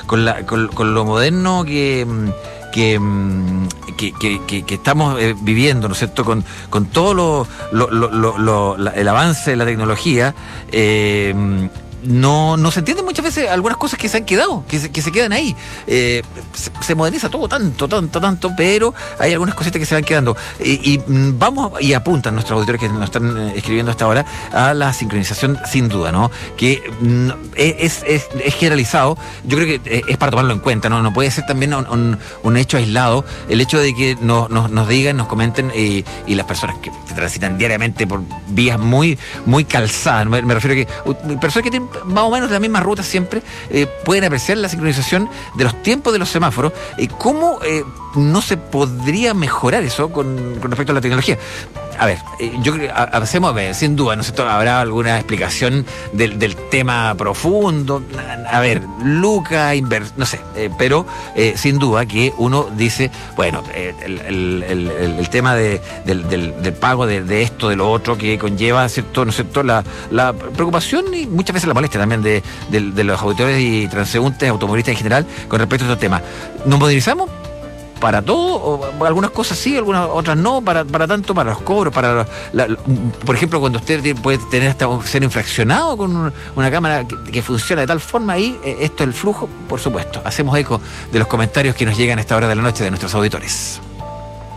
con lo moderno que estamos viviendo, ¿no es cierto?, con todo el avance de la tecnología, no se entienden muchas veces algunas cosas que se han quedado, que se quedan ahí. Se moderniza todo tanto, pero hay algunas cositas que se van quedando. Vamos, y apuntan nuestros auditores que nos están escribiendo hasta ahora, a la sincronización, sin duda, ¿no? Que es generalizado. Yo creo que es para tomarlo en cuenta, ¿no? No puede ser también un hecho aislado el hecho de que nos digan, nos comenten, y las personas que transitan diariamente por vías muy calzadas. Me refiero a que personas que tienen más o menos la misma ruta siempre, pueden apreciar la sincronización de los tiempos de los semáforos. ¿Cómo no se podría mejorar eso con respecto a la tecnología? A ver, yo creo que sin duda, ¿no sé? Habrá alguna explicación del tema profundo. A ver, Luca, no sé, pero sin duda que uno dice, bueno, el tema del pago de esto, de lo otro, que conlleva, ¿cierto? ¿No es cierto? La preocupación y muchas veces la molestia también de los auditores y transeúntes, automovilistas en general, con respecto a estos temas. ¿Nos modernizamos? Para todo, o algunas cosas sí, algunas otras no, para tanto, para los cobros, por ejemplo, cuando usted puede ser infraccionado con una cámara que funciona de tal forma, ahí esto es el flujo, por supuesto. Hacemos eco de los comentarios que nos llegan a esta hora de la noche de nuestros auditores.